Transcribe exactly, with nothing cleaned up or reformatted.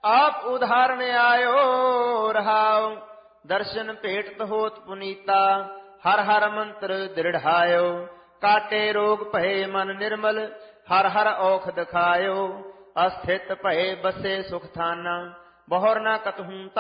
ਆਪ ਉਧਾਰਨ ਆਇਓ ਰਹਾਉ। ਦਰਸ਼ਨ ਭੇਟਤ ਹੋਤ ਪੁਨੀਤਾ ਹਰ ਹਰ ਮੰਤਰ ਦ੍ਰਿੜਾਇਓ। ਕਾਟੇ ਰੋਗ ਭਏ ਮਨ ਨਿਰਮਲ ਹਰ ਹਰ ਔਖਦ ਖਾਇਓ। ਅਸਥਿਤ ਭਏ ਬਸੇ ਸੁਖ ਥਾਨਾ ਬਹੁਰ ਨ ਕਤਹੂ